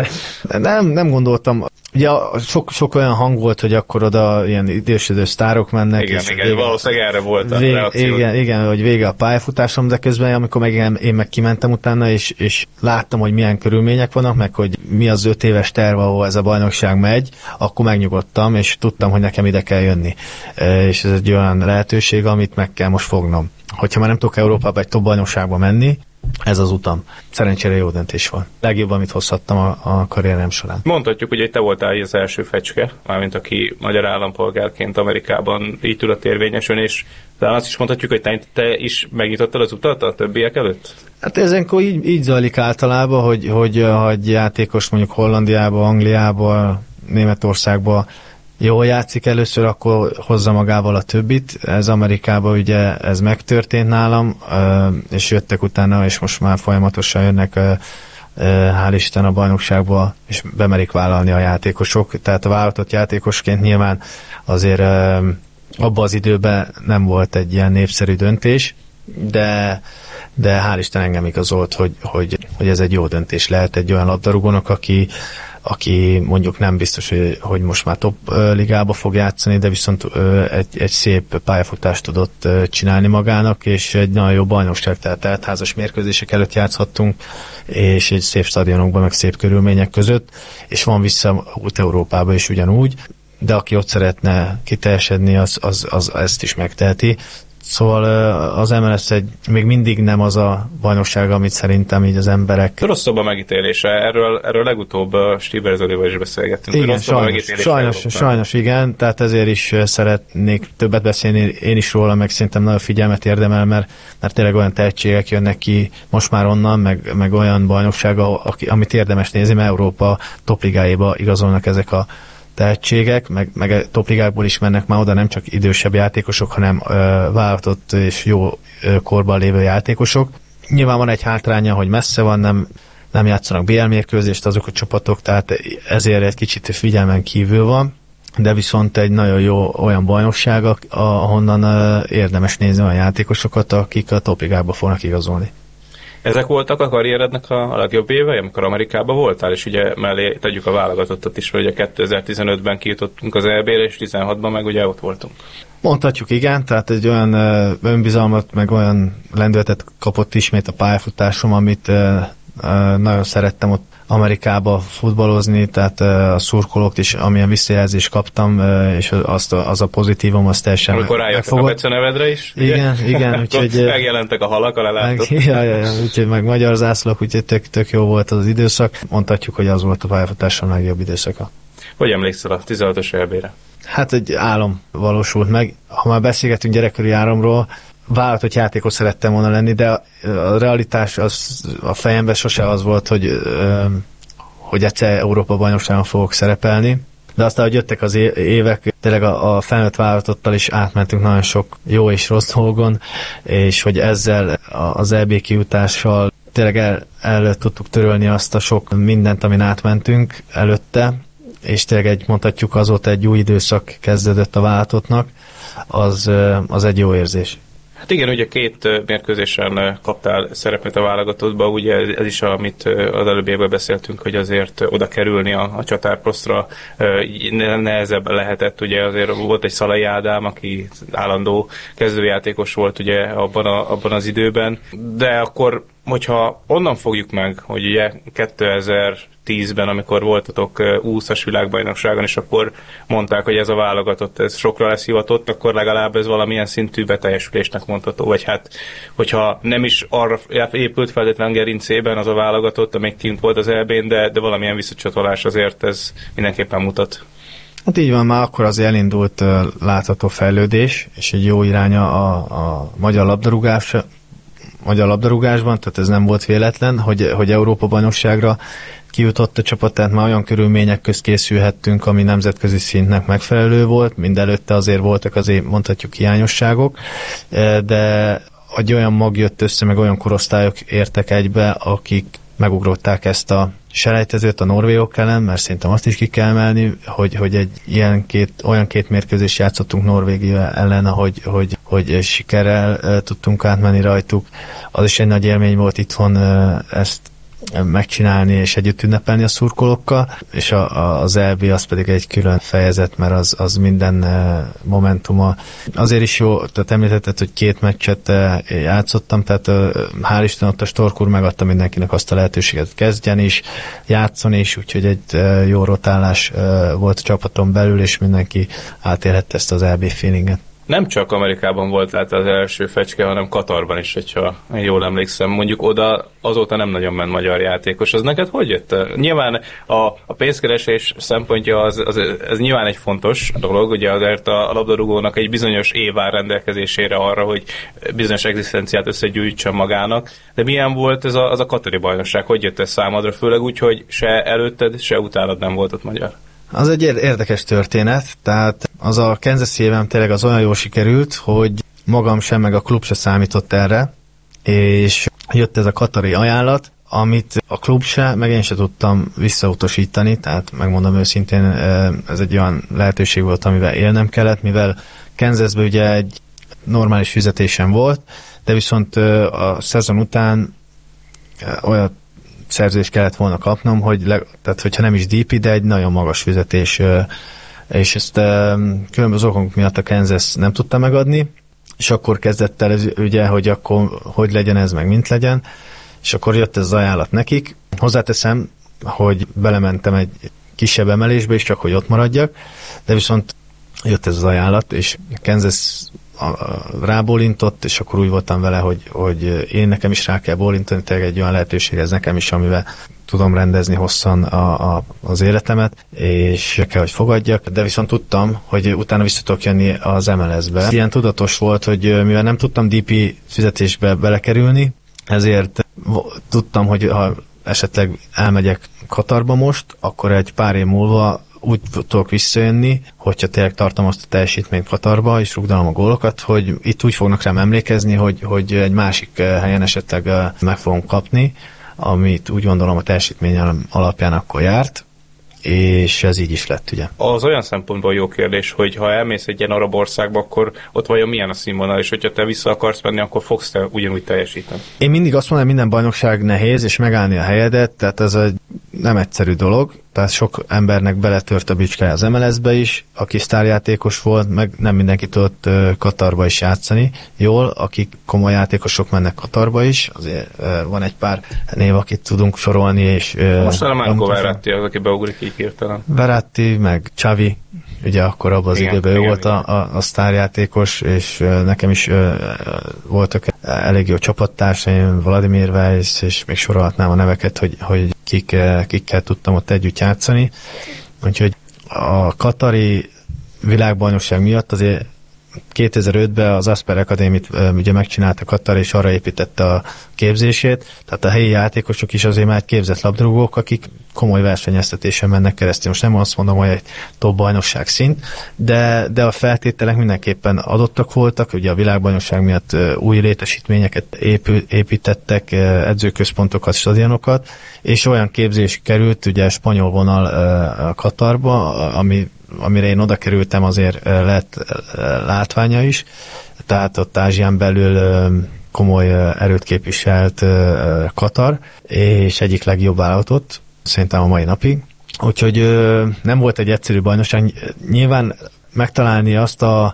nem, nem gondoltam. Ugye sok, sok olyan hang volt, hogy akkor oda ilyen idősödő sztárok mennek. Igen, és igen, vége, valószínűleg erre volt a vége, reakció. Igen, igen, hogy vége a pályafutásom, de közben amikor meg én, én meg kimentem utána, és, és láttam, hogy milyen körülmények vannak, meg hogy mi az öt éves terv, ahol ez a bajnokság megy, akkor megnyugodtam, és tudtam, hogy nekem ide kell jönni. És ez egy olyan lehetőség, amit meg kell most fognom. Hogyha már nem tudok Európába egy top bajnokságba menni, ez az utam. Szerencsére jó döntés van. Legjobb, amit hozhattam a, a karrierem során. Mondhatjuk, hogy te voltál az első fecske, mármint aki magyar állampolgárként Amerikában így tudott érvényesülni, és talán azt is mondhatjuk, hogy te, te is megnyitottad az utat a többiek előtt? Hát ezenkor így, így zajlik általában, hogy, hogy ha egy játékos mondjuk Hollandiába, Angliába, Németországba jól játszik először, akkor hozza magával a többit. Ez Amerikában ugye ez megtörtént nálam, és jöttek utána, és most már folyamatosan jönnek, hál' Isten a bajnokságba, és bemerik vállalni a játékosok. Tehát a vállalatott játékosként nyilván azért abban az időben nem volt egy ilyen népszerű döntés, de, de hál' Isten engem igazolt, hogy, hogy, hogy ez egy jó döntés lehet egy olyan labdarúgónak, aki aki mondjuk nem biztos, hogy, hogy most már top ligába fog játszani, de viszont egy, egy szép pályafutást tudott csinálni magának, és egy nagyon jó bajnokság, tehát teltházas mérkőzések előtt játszhattunk, és egy szép stadionokban, meg szép körülmények között, és van vissza út Európába is ugyanúgy, de aki ott szeretne kiteljesedni, az, az, az ezt is megteheti. Szóval az em el es egy még mindig nem az a bajnokság, amit szerintem így az emberek... Rosszabb a megítélése, erről, erről legutóbb Stieber Zolival is beszélgettünk. Igen, sajnos, sajnos, sajnos igen, tehát ezért is szeretnék többet beszélni én is róla, meg szerintem nagyon figyelmet érdemel, mert, mert tényleg olyan tehetségek jönnek ki most már onnan, meg, meg olyan bajnokság, amit érdemes nézni, mert Európa topligáiba igazolnak ezek a tehetségek, meg, meg topligákból is mennek már oda nem csak idősebb játékosok, hanem ö, válogatott és jó ö, korban lévő játékosok. Nyilván van egy hátránya, hogy messze van, nem, nem játszanak bé el mérkőzést azok a csapatok, tehát ezért egy kicsit figyelmen kívül van, de viszont egy nagyon jó olyan bajnokság, ahonnan ö, érdemes nézni olyan játékosokat, akik a topligákba fognak igazolni. Ezek voltak a karrierednek a legjobb évei, amikor Amerikában voltál, és ugye mellé tegyük a válogatottat is, hogy a kétezer-tizenötben kijutottunk az é bé-re, és tizenhatban meg ugye ott voltunk. Mondhatjuk igen, tehát egy olyan önbizalmat, meg olyan lendületet kapott ismét a pályafutásom, amit nagyon szerettem ott Amerikába futballozni, tehát a szurkolók is, amilyen visszajelzést kaptam, és azt a, az a pozitívum, azt teljesen amikor rájöttek a becenevedre is. Igen, ugye? Igen. Úgyhogy, megjelentek a halak, alá ja, ja, ja, úgyhogy meg magyar zászlók, úgyhogy tök, tök jó volt az időszak. Mondhatjuk, hogy az volt a pályafutásom legjobb időszaka. Hogy emlékszel a tizenhatos é bé-re? Hát egy álom valósult meg. Ha már beszélgetünk gyerekkori álomról, vállalatot játékos szerettem volna lenni, de a realitás az a fejemben sose az volt, hogy, hogy egyszer Európa-bajnokságon fogok szerepelni. De aztán, hogy jöttek az évek, tényleg a, a felnőtt vállalatottal is átmentünk nagyon sok jó és rossz dolgon, és hogy ezzel az é bé kijutással tényleg el, el tudtuk törölni azt a sok mindent, amin átmentünk előtte, és tényleg egy, mondhatjuk, azóta egy új időszak kezdődött a vállalatotnak, az, az egy jó érzés. Hát igen, ugye két mérkőzésen kaptál szerepet a válogatottba, ugye ez is, amit az előbb beszéltünk, hogy azért oda kerülni a, a csatárposztra nehezebb lehetett, ugye azért volt egy Szalai Ádám, aki állandó kezdőjátékos volt ugye abban, a, abban az időben, de akkor, hogyha onnan fogjuk meg, hogy ugye kétezer-tízben, amikor voltatok úszas világbajnokságon, és akkor mondták, hogy ez a válogatott, ez sokra lesz hivatott, akkor legalább ez valamilyen szintű beteljesülésnek mondható, vagy hát, hogyha nem is arra épült feltétlen gerincében az a válogatott, amíg kint volt az é bén, de, de valamilyen visszacsatolás azért ez mindenképpen mutat. Hát így van, már akkor az elindult uh, látható fejlődés, és egy jó iránya a, a magyar labdarúgás, magyar labdarúgásban, tehát ez nem volt véletlen, hogy, hogy Európa-bajnokságra kijutott a csapat, tehát már olyan körülmények közt készülhettünk, ami nemzetközi szintnek megfelelő volt, mindelőtte azért voltak azért mondhatjuk hiányosságok, de egy olyan mag jött össze, meg olyan korosztályok értek egybe, akik megugrották ezt a selejtezőt a norvégok ellen, mert szerintem azt is ki kell emelni, hogy, hogy egy ilyen két, olyan két mérkőzést játszottunk Norvégia ellen, hogy, hogy, hogy sikerrel tudtunk átmenni rajtuk. Az is egy nagy élmény volt itthon ezt megcsinálni és együtt ünnepelni a szurkolókkal, és a, a, az é bé az pedig egy külön fejezet, mert az, az minden momentuma. Azért is jó, tehát említetted, hogy két meccset játszottam, tehát hál' Isten ott a Stork úr megadta mindenkinek azt a lehetőséget, kezdjen is, játszon is, úgyhogy egy jó rotálás volt a csapaton belül, és mindenki átélhette ezt az é bé feelinget. Nem csak Amerikában volt hát az első fecske, hanem Katarban is, hogyha jól emlékszem. Mondjuk oda azóta nem nagyon ment magyar játékos. Az neked hogy jött? Nyilván a, a pénzkeresés szempontja az, az, ez nyilván egy fontos dolog, ugye azért a, a labdarúgónak egy bizonyos év áll rendelkezésére arra, hogy bizonyos egzisztenciát összegyűjtsen magának. De milyen volt ez a, az a katari bajnokság? Hogy jött ez számodra? Főleg úgy, hogy se előtted, se utánad nem volt ott magyar. Az egy érdekes történet, tehát az a Kansas évem tényleg az olyan jól sikerült, hogy magam sem, meg a klub se számított erre, és jött ez a katari ajánlat, amit a klub se, meg én se tudtam visszautasítani, tehát megmondom őszintén, ez egy olyan lehetőség volt, amivel élnem kellett, mivel Kansasben ugye egy normális fizetésem volt, de viszont a szezon után olyan szerződést kellett volna kapnom, hogy le, tehát hogyha nem is dé pé, de egy nagyon magas fizetés, és ezt különböző okok miatt a Kansas nem tudta megadni, és akkor kezdett el ugye, hogy akkor hogy legyen ez, meg mint legyen, és akkor jött ez az ajánlat nekik. Hozzáteszem, hogy belementem egy kisebb emelésbe is, csak hogy ott maradjak, de viszont jött ez az ajánlat, és Kansas rábólintott, és akkor úgy voltam vele, hogy, hogy én nekem is rá kell bólintani, tényleg egy olyan lehetőség ez nekem is, amivel tudom rendezni hosszan a, a, az életemet, és kell, hogy fogadjak, de viszont tudtam, hogy utána vissza tudok jönni az em el es-be. Ilyen tudatos volt, hogy mivel nem tudtam dé pé fizetésbe belekerülni, ezért tudtam, hogy ha esetleg elmegyek Katarba most, akkor egy pár év múlva úgy tudok visszajönni, hogyha tényleg tartom azt a teljesítményt Katarba, és rugdalom a gólokat, hogy itt úgy fognak rám emlékezni, hogy, hogy egy másik helyen esetleg meg fogom kapni, amit úgy gondolom a teljesítmény alapján akkor járt, és ez így is lett, ugye. Az olyan szempontból jó kérdés, hogy ha elmész egy ilyen arab országba, akkor ott vajon milyen a színvonal, és hogyha te vissza akarsz menni, akkor fogsz te ugyanúgy teljesíteni. Én mindig azt mondom, hogy minden bajnokság nehéz, és megállni a helyedet, tehát ez egy nem egyszerű dolog, tehát sok embernek beletört a bicskája az em el es-be is, aki sztárjátékos volt, meg nem mindenki tudott Katarba is játszani jól, akik komoly játékosok mennek Katarba is, azért van egy pár név, akit tudunk sorolni, és... Most a Marco Verratti az, aki beugrik így hirtelen. Verratti, meg Xavi, ugye akkor abban az igen, időben igen, ő volt igen. A, a, a sztárjátékos, és nekem is voltak elég jó csapattársaim, Vladimir Weiss, és még sorolhatnám a neveket, hogy, hogy kik, kikkel tudtam ott együtt játszani. Úgyhogy a katari világbajnokság miatt azért kétezer-ötben az Asper Academy-t ugye megcsinálta Katar, és arra építette a képzését, tehát a helyi játékosok is azért már egy képzett labdarúgók, akik komoly versenyeztetésen mennek keresztül. Most nem azt mondom, hogy egy top bajnokság szint, de, de a feltételek mindenképpen adottak voltak, ugye a világbajnokság miatt új létesítményeket épül, építettek, edzőközpontokat, stadionokat, és olyan képzés került, ugye spanyol vonal Katarba, ami amire én oda kerültem, azért lett látványa is, tehát ott Ázsián belül komoly erőt képviselt Katar, és egyik legjobb vállalatot, szerintem a mai napig. Úgyhogy nem volt egy egyszerű bajnokság. Nyilván megtalálni azt a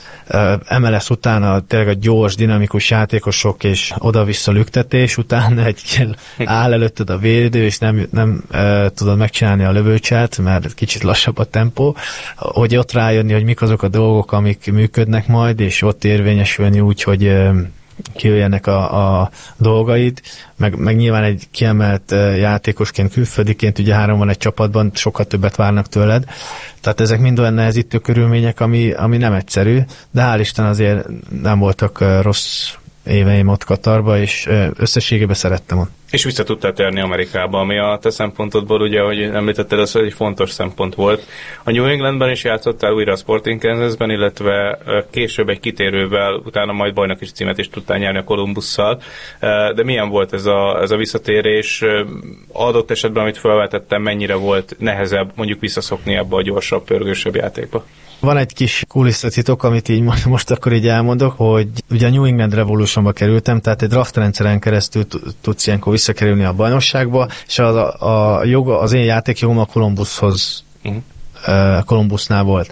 em el es után a, tényleg a gyors, dinamikus játékosok és oda-vissza lüktetés után egy áll előtted a védő, és nem, nem e, tudod megcsinálni a lövőcselt, mert kicsit lassabb a tempó, hogy ott rájönni, hogy mik azok a dolgok, amik működnek majd, és ott érvényesülni úgy, hogy e, kijöjjenek a, a dolgaid, meg, meg nyilván egy kiemelt játékosként, külföldiként, ugye három van egy csapatban, sokkal többet várnak tőled, tehát ezek mind olyan nehezítő körülmények, ami, ami nem egyszerű, de hál' Isten azért nem voltak rossz éveim ott Katarba, és összességében szerettem ott. És vissza tudtál térni Amerikába, ami a te szempontodból, ugye, ahogy említetted, az egy fontos szempont volt. A New Englandben is játszottál újra a Sporting Kansasben, illetve később egy kitérővel, utána majd bajnoki címet is tudtál nyerni a Columbusszal. De milyen volt ez a, ez a visszatérés? Adott esetben, amit felvetettem, mennyire volt nehezebb mondjuk visszaszokni ebbe a gyorsabb, pörgősebb játékba? Van egy kis kulisszatitok, amit így most, most akkor így elmondok, hogy ugye a New England Revolutionba kerültem, tehát egy draft rendszeren keresztül tudsz ilyenkor visszakerülni a bajnokságba, és az, a, a joga, az én játékjogom a Columbushoz, uh-huh. uh, Columbusnál volt.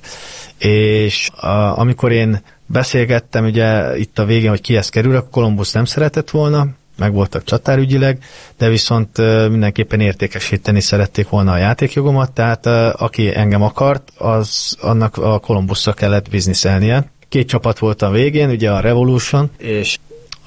És a, amikor én beszélgettem ugye itt a végén, hogy kihez kerül, a Columbus nem szeretett volna, meg voltak csatárügyileg, de viszont mindenképpen értékesíteni szerették volna a játékjogomat, tehát aki engem akart, az annak a Columbusszal kellett bizniszelnie. Két csapat volt a végén, ugye a Revolution és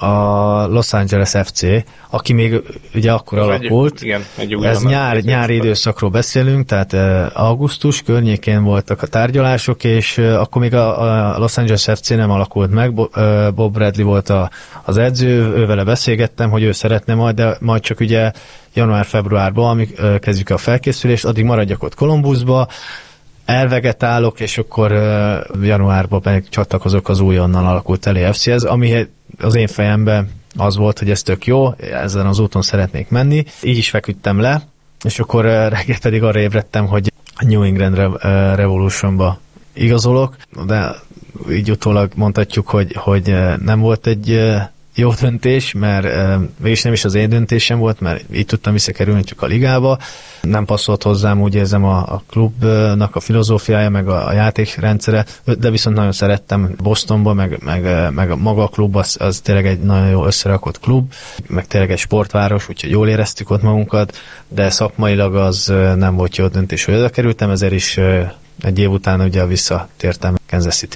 a Los Angeles ef cé, aki még ugye akkor az alakult. Egy, igen, egy Ez nyár, nyári időszakról beszélünk, tehát augusztus környékén voltak a tárgyalások, és akkor még a, a Los Angeles ef cé nem alakult meg. Bob Bradley volt a, az edző, ővele beszélgettem, hogy ő szeretne majd, de majd csak ugye január-februárban, amíg kezdjük a felkészülést, addig maradjak ott Columbusba, elvegetálok, és akkor uh, januárban pedig csatlakozok az újonnan alakult elé ef céhez, ami az én fejemben az volt, hogy ez tök jó, ezen az úton szeretnék menni. Így is feküdtem le, és akkor uh, reggel pedig arra ébredtem, hogy a New England Re- uh, Revolutionba igazolok, de így utólag mondhatjuk, hogy, hogy nem volt egy uh, jó döntés, mert uh, mégis nem is az én döntésem volt, mert így tudtam visszakerülni csak a ligába. Nem passzolt hozzám, úgy érzem, a, a klubnak a filozófiája, meg a, a játékrendszere, de viszont nagyon szerettem Bostonba, meg, meg, meg maga a klub, az, az tényleg egy nagyon jó összerakott klub, meg tényleg egy sportváros, úgyhogy jól éreztük ott magunkat, de szakmailag az nem volt jó döntés, hogy oda kerültem, ezért is egy év után ugye visszatértem Kansas Citybe.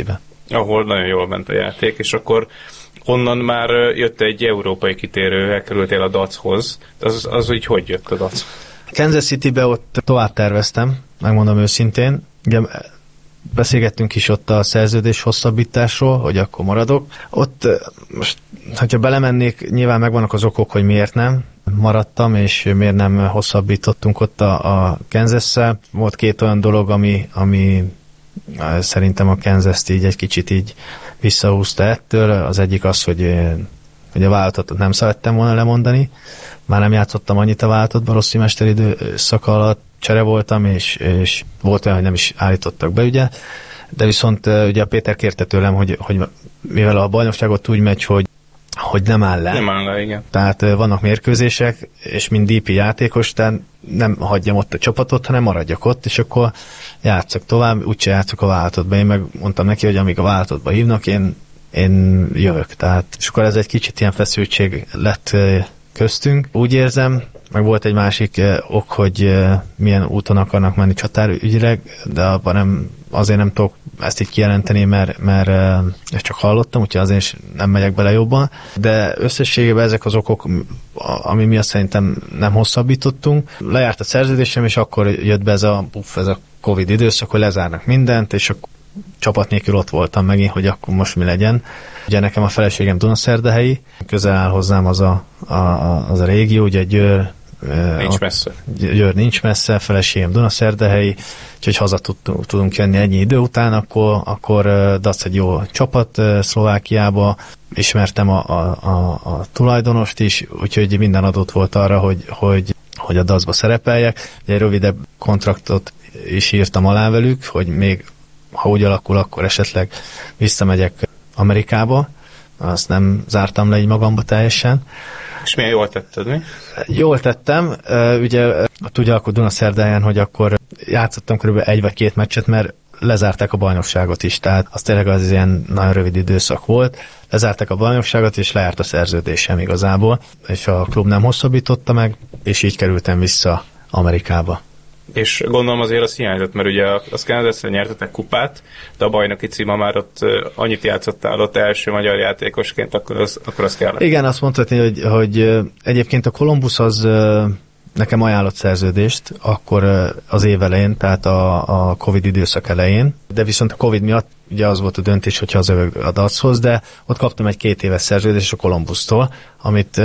ahol nagyon jól ment a játék, és akkor onnan már jött egy európai kitérő, elkerültél a dachoz. Az, az úgy hogy jött a dac? Kansas Citybe ott tovább terveztem, megmondom őszintén. Ugye beszélgettünk is ott a szerződés hosszabbításról, hogy akkor maradok. Ott most, hogyha belemennék, nyilván megvannak az okok, hogy miért nem maradtam, és miért nem hosszabbítottunk ott a, a Kansas-szel. Volt két olyan dolog, ami, ami szerintem a Kansas-t így egy kicsit így visszahúzta ettől. Az egyik az, hogy, hogy a vállalatot nem szerettem volna lemondani. Már nem játszottam annyit a vállalatotban, Rossi mesteridőszak alatt csere voltam, és, és volt olyan, hogy nem is állítottak be, ugye. De viszont ugye a Péter kérte tőlem, hogy, hogy mivel a bajnokságot úgy megy, hogy hogy nem áll le. Nem áll le, igen. Tehát vannak mérkőzések, és mint dé pé játékos, tehát nem hagyjam ott a csapatot, hanem maradjak ott, és akkor játszok tovább, úgyse játszok a vállalatotba. Én meg mondtam neki, hogy amíg a vállalatotba hívnak, én, én jövök. Tehát, és akkor ez egy kicsit ilyen feszültség lett köztünk. Úgy érzem, meg volt egy másik ok, hogy milyen úton akarnak menni csatárügyileg, de abban nem, azért nem tudok ezt így kijelenteni, mert, mert ezt csak hallottam, úgyhogy azért is nem megyek bele jobban. De összességében ezek az okok, ami miatt szerintem nem hosszabbítottunk. Lejárt a szerződésem, és akkor jött be ez a, puff, ez a Covid időszak, hogy lezárnak mindent, és akkor csapat nélkül ott voltam megint, hogy akkor most mi legyen. Ugye nekem a feleségem Dunaszerdahelyi, közel áll hozzám az a, a, az a régió, ugye Győr, nincs messze. Győr nincs messze, feleségem Dunaszerdahelyi, úgyhogy haza tudtunk, tudunk jönni ennyi idő után, akkor, akkor dac egy jó csapat Szlovákiába, ismertem a, a, a, a tulajdonost is, úgyhogy minden adott volt arra, hogy, hogy, hogy a dacba szerepeljek. Ugye egy rövidebb kontraktot is írtam alá velük, hogy még ha úgy alakul, akkor esetleg visszamegyek Amerikába. Azt nem zártam le így magamba teljesen. És milyen jól tetted, mi? Jól tettem. Ugye úgy alakult Dunaszerdahelyen, hogy akkor játszottam körülbelül egy vagy két meccset, mert lezárták a bajnokságot is, tehát az tényleg az ilyen nagyon rövid időszak volt. Lezárták a bajnokságot, és lejárt a szerződésem igazából, és a klub nem hosszabbította meg, és így kerültem vissza Amerikába. És gondolom azért az hiányzott, mert ugye a Kansas-re nyertetek kupát, de a bajnoki címa már ott annyit játszottál ott első magyar játékosként, akkor az, akkor az kellett. Igen, azt mondhatni, hogy, hogy egyébként a Columbus az nekem ajánlott szerződést, akkor az év elején, tehát a, a Covid időszak elején, de viszont a Covid miatt ugye az volt a döntés, hogyha az övök a dachoz, de ott kaptam egy két éves szerződést a Columbustól, amit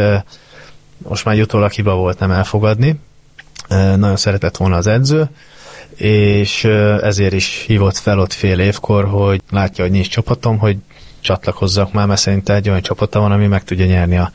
most már utólag hiba volt nem elfogadni. Nagyon szeretett volna az edző, és ezért is hívott fel ott fél évkor, hogy látja, hogy nincs csapatom, hogy csatlakozzak már, mert szerintem egy olyan csapata van, ami meg tudja nyerni a,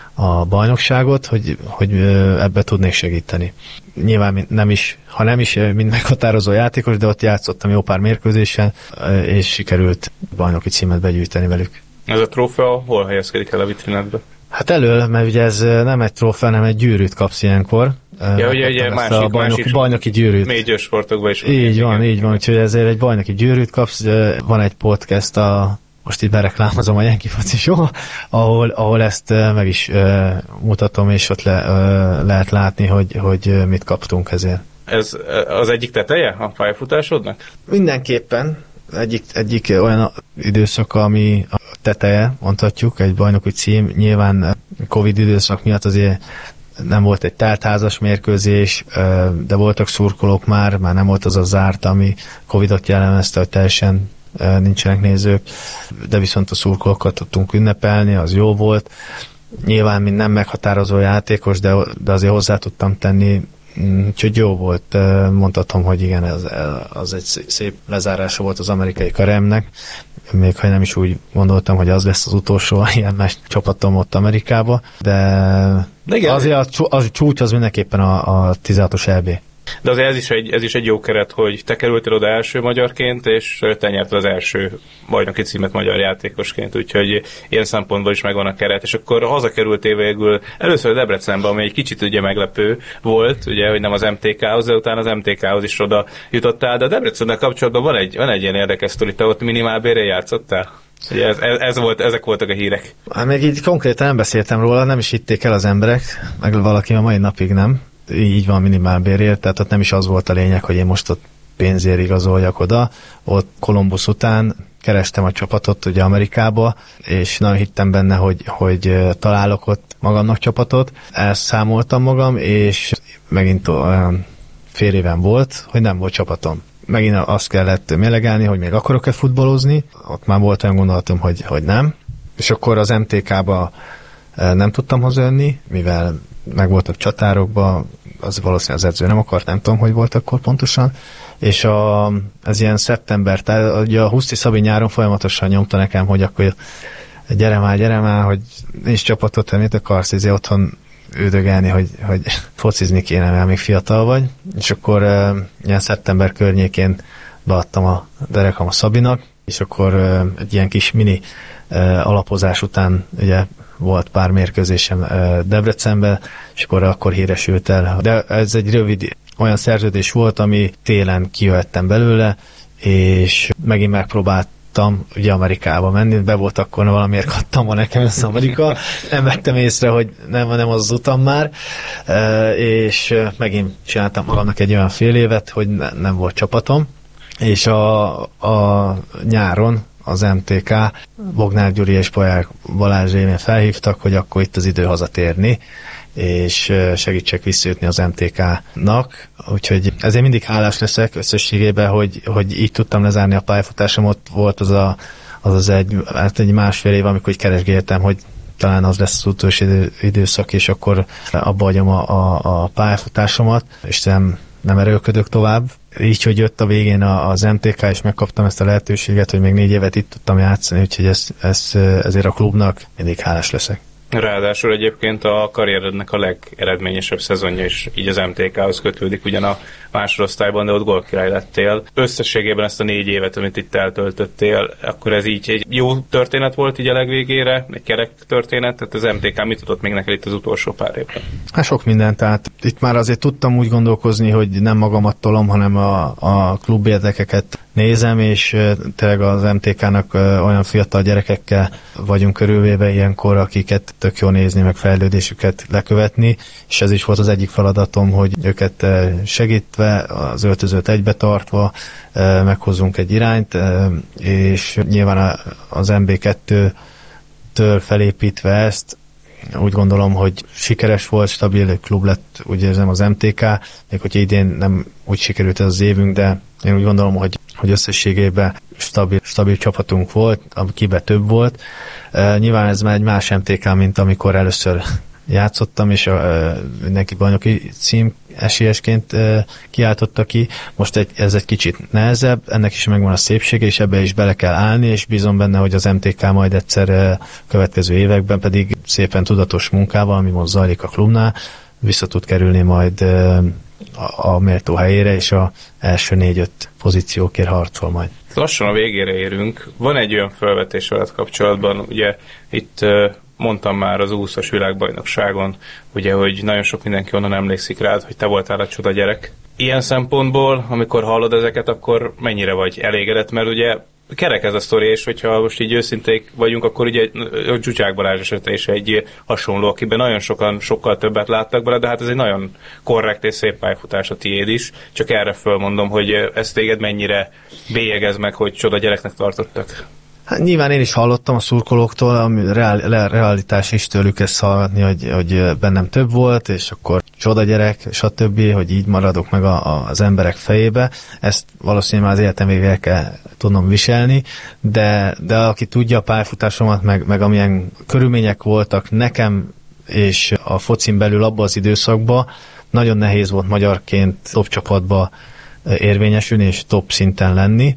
a bajnokságot, hogy, hogy ebbe tudnék segíteni. Nyilván nem is, ha nem is mind meghatározó játékos, de ott játszottam jó pár mérkőzésen, és sikerült bajnoki címet begyűjteni velük. Ez a trófea hol helyezkedik el a vitrinedbe? Hát elől, mert ugye ez nem egy trófea, hanem egy gyűrűt kapsz ilyenkor. Ja, ugye, ugye másik, a bajnoki, másik bajnoki gyűrűt. Major sportokban is. Így van, igen. Így van, úgyhogy ezért egy bajnoki gyűrűt kapsz. Van egy podcast, a, most itt bereklámozom a Yankee Foci Show, ahol, ahol ezt meg is uh, mutatom, és ott le, uh, lehet látni, hogy, hogy mit kaptunk ezért. Ez az egyik teteje a pályafutásodnak? Mindenképpen. Egyik, egyik olyan időszak, ami a teteje, mondhatjuk, egy bajnoki cím. Nyilván Covid időszak miatt azért nem volt egy teltházas mérkőzés, de voltak szurkolók már, már nem volt az a zárt, ami Covidot jellemezte, hogy teljesen nincsenek nézők, de viszont a szurkolókat tudtunk ünnepelni, az jó volt. Nyilván, mint nem meghatározó játékos, de, de azért hozzá tudtam tenni, úgyhogy jó volt. Mondhatom, hogy igen, az, az egy szép lezárása volt az amerikai karrieremnek, még ha nem is úgy gondoltam, hogy az lesz az utolsó ilyen más csapatom ott Amerikába, de, de azért a, a csúcs az mindenképpen a, a tizenhatos é bé. De azért ez is, egy, ez is egy jó keret, hogy te kerültél oda első magyarként, és te nyerted az első bajnoki címet magyar játékosként, úgyhogy ilyen szempontból is megvan a keret, és akkor hazakerültél végül először Debrecenbe, ami egy kicsit ugye meglepő volt, ugye, hogy nem az em té ká-hoz, de utána az em té ká-hoz is oda jutottál, de a Debrecennel kapcsolatban van egy, van egy ilyen érdekes sztori, te ott minimálbérrel játszottál? Ugye ez, ez volt, ezek voltak a hírek. Hát még így konkrétan nem beszéltem róla, nem is hitték el az emberek, meg valaki a mai napig nem. Így van, minimálbérért, tehát ott nem is az volt a lényeg, hogy én most ott pénzért igazoljak oda. Ott Columbus után kerestem a csapatot ugye Amerikába, és nagyon hittem benne, hogy, hogy találok ott magamnak csapatot. Elszámoltam magam, és megint olyan fél éven volt, hogy nem volt csapatom. Megint azt kellett mérlegelni, hogy még akarok-e futballozni. Ott már volt olyan gondolatom, hogy, hogy nem. És akkor az em té ká-ba nem tudtam hazajönni, mivel meg voltak csatárokba, az valószínűleg az edző nem akart, nem tudom, hogy volt akkor pontosan. És a, ez ilyen szeptember, tehát ugye a Huszti Szabi nyáron folyamatosan nyomta nekem, hogy akkor gyere már, gyere már, hogy nincs csapatot, hogy mit akarsz, ezért otthon üldögelni, hogy, hogy focizni kéne, mert még fiatal vagy. És akkor ilyen szeptember környékén beadtam a derekam a Szabinak, és akkor egy ilyen kis mini alapozás után ugye volt pár mérkőzésem Debrecenben, és akkor, akkor híresült el. De ez egy rövid olyan szerződés volt, ami télen kijöhettem belőle, és megint megpróbáltam ugye Amerikába menni, be volt akkor valamiért kattam van nekem ez Amerika, nem vettem észre, hogy nem, nem az az utam már, és megint csináltam magamnak egy olyan fél évet, hogy ne, nem volt csapatom, és a, a nyáron az em té ká, Bognár Gyuri és Polyák Balázs révén felhívtak, hogy akkor itt az idő hazatérni, és segítsek visszajutni az em té ká-nak. Úgyhogy ezért mindig hálás leszek összességében, hogy, hogy így tudtam lezárni a pályafutásomat. Volt az a, az, az egy, hát egy másfél év, amikor keresgéltem, hogy talán az lesz az utolsó idő, időszak, és akkor abba hagyom a, a, a pályafutásomat, és nem, nem erőlködök tovább. Így, hogy jött a végén az em té ká, és megkaptam ezt a lehetőséget, hogy még négy évet itt tudtam játszani, úgyhogy ez, ez, ezért a klubnak mindig hálás leszek. Ráadásul egyébként a karrierednek a legeredményesebb szezonja is így az em té ká-hoz kötődik, ugyan a másodosztályban, de ott gólkirály lettél. Összességében ezt a négy évet, amit itt eltöltöttél, akkor ez így egy jó történet volt így a legvégére, egy kerek történet, tehát az em té ká mit tudott még neked itt az utolsó pár évben? Hát sok minden, tehát itt már azért tudtam úgy gondolkozni, hogy nem magamat tolom, hanem a, a klub érdekeket nézem, és tényleg az em té ká-nak olyan fiatal gyerekekkel vagyunk körülvéve ilyenkor, akiket tök jó nézni, meg fejlődésüket lekövetni, és ez is volt az egyik feladatom, hogy őket segítve, az öltözőt egybe tartva meghozzunk egy irányt, és nyilván az em bé kettőtől felépítve ezt, úgy gondolom, hogy sikeres volt, stabil klub lett, úgy érzem az em té ká, még hogy idén nem úgy sikerült ez az évünk, de én úgy gondolom, hogy, hogy összességében stabil, stabil csapatunk volt, akiben több volt. Uh, nyilván ez már egy más em té ká, mint amikor először játszottam, és uh, mindenki bajnoki cím esélyesként uh, kiáltotta ki. Most egy, ez egy kicsit nehezebb, ennek is megvan a szépsége, és ebbe is bele kell állni, és bízom benne, hogy az em té ká majd egyszer uh, következő években pedig szépen tudatos munkával, ami most zajlik a klubnál, vissza tud kerülni majd uh, a, a méltó helyére, és a első négy-öt pozíciókért harcol majd. Lassan a végére érünk. Van egy olyan felvetés veled kapcsolatban, ugye itt uh, mondtam már az úszós világbajnokságon, ugye, hogy nagyon sok mindenki onnan emlékszik rád, hogy te voltál a csoda gyerek. Ilyen szempontból, amikor hallod ezeket, akkor mennyire vagy elégedett, mert ugye kerek ez a sztori, és hogyha most így őszinték vagyunk, akkor ugye a Zsucsák Balázs esete is egy hasonló, akiben nagyon sokan sokkal többet láttak bele, de hát ez egy nagyon korrekt és szép pályafutás a tiéd is. Csak erre fölmondom, hogy ez téged mennyire bélyegez meg, hogy csoda gyereknek tartottak. Hát nyilván én is hallottam a szurkolóktól, ami reál, realitás is tőlük ezt hallgatni, hogy, hogy bennem több volt, és akkor csoda gyerek, stb., hogy így maradok meg a, a, az emberek fejébe. Ezt valószínűleg már az életem végig el kell tudnom viselni, de, de aki tudja a pályafutásomat, meg, meg amilyen körülmények voltak nekem, és a focin belül abban az időszakban, nagyon nehéz volt magyarként top csapatba érvényesülni és top szinten lenni,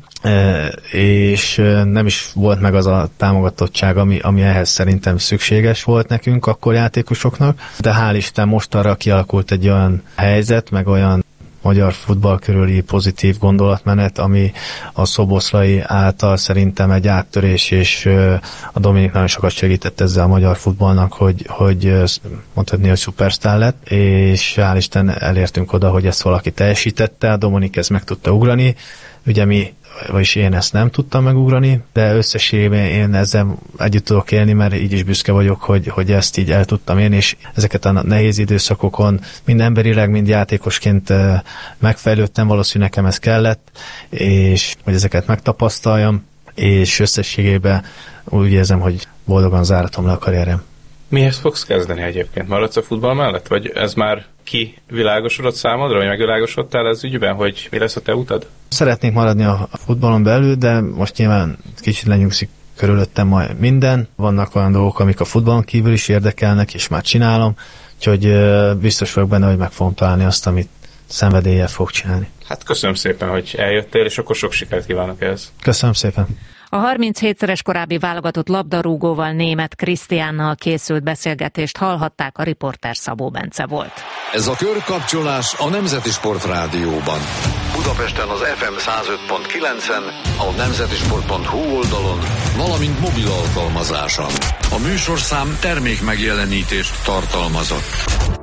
és nem is volt meg az a támogatottság, ami, ami ehhez szerintem szükséges volt nekünk akkor játékosoknak, de hál' Isten mostanra kialakult egy olyan helyzet, meg olyan magyar futball körüli pozitív gondolatmenet, ami a Szoboszlai által szerintem egy áttörés, és a Dominik nagyon sokat segített ezzel a magyar futballnak, hogy, hogy mondhatni, hogy szupersztár lett, és hál' Isten elértünk oda, hogy ezt valaki teljesítette, a Dominik ezt meg tudta ugrani, ugye mi, vagyis én ezt nem tudtam megugrani, de összességében én ezzel együtt tudok élni, mert így is büszke vagyok, hogy, hogy ezt így el tudtam én, és ezeket a nehéz időszakokon mind emberileg, mind játékosként megfejlődtem, valószínűleg nekem ez kellett, és hogy ezeket megtapasztaljam, és összességében úgy érzem, hogy boldogan záratom le a karrierem. Mihez fogsz kezdeni egyébként? Maradsz a futball mellett? Vagy ez már kivilágosodott számodra, vagy megvilágosodtál ez ügyben, hogy mi lesz a te utad? Szeretnék maradni a futballon belül, de most nyilván kicsit lenyugszik körülöttem majd minden. Vannak olyan dolgok, amik a futballon kívül is érdekelnek, és már csinálom, úgyhogy biztos vagyok benne, hogy meg fogom találni azt, amit szenvedéllyel fog csinálni. Hát köszönöm szépen, hogy eljöttél, és akkor sok sikert kívánok ehhez. Köszönöm szépen. A harminchétszeres korábbi válogatott labdarúgóval, Németh Krisztiánnal készült beszélgetést hallhatták, a riporter Szabó Bence volt. Ez a körkapcsolás a Nemzeti Sport Rádióban. Budapesten az ef em száz öt pont kilencen, a nemzetisport pont hu oldalon, valamint mobil alkalmazáson. A műsorszám termék megjelenítést tartalmazott.